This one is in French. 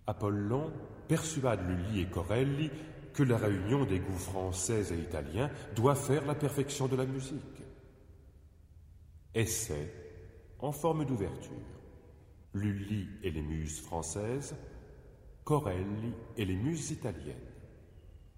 Apollon persuade Lully et Corelli que la réunion des goûts français et italiens doit faire la perfection de la musique. Essai en forme d'ouverture. Lully et les muses françaises, Corelli et les muses italiennes.